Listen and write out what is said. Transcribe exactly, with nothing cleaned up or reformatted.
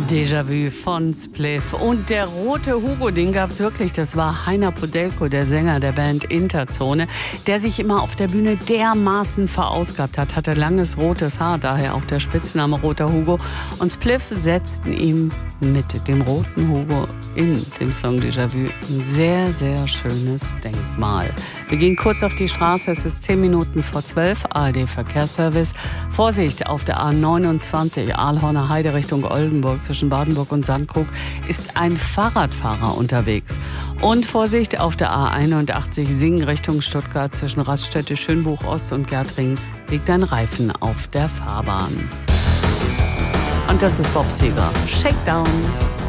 Déjà-vu von Spliff. Und der rote Hugo, den gab es wirklich. Das war Heiner Podelko, der Sänger der Band Interzone, der sich immer auf der Bühne dermaßen verausgabt hat. Hatte langes rotes Haar, daher auch der Spitzname Roter Hugo. Und Spliff setzten ihm mit dem roten Hugo in dem Song Déjà-vu ein sehr, sehr schönes Denkmal. Wir gehen kurz auf die Straße. Es ist zehn Minuten vor zwölf. A R D Verkehrsservice. Vorsicht auf der A neunundzwanzig, Aalhorner Heide Richtung Oldenburg. Zwischen Badenburg und Sandkrug ist ein Fahrradfahrer unterwegs. Und Vorsicht auf der A einundachtzig Singen Richtung Stuttgart. Zwischen Raststätte Schönbuch Ost und Gärtringen liegt ein Reifen auf der Fahrbahn. Und das ist Bob Seger. Shakedown.